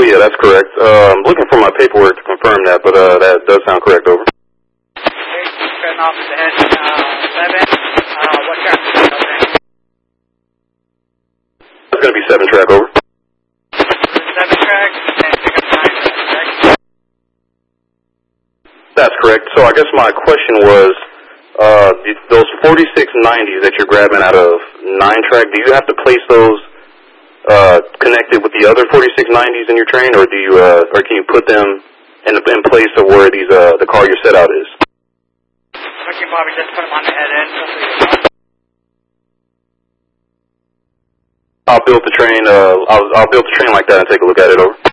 yeah, that's correct. I'm looking for my paperwork to confirm that, but that does sound correct, over. Okay, starting off at the head 7. What track is it, okay? It's going to be 7 track, over. 7 track, and pick up 9, correct? That's correct. So I guess my question was, those 4690s that you're grabbing out of 9 track, do you have to place those connected with the other 4690s in your train, or do you, or can you put them in place of where these the car you're set out is? We can probably just put them on the head end. I'll build the train. I'll build the train like that and take a look at it, over.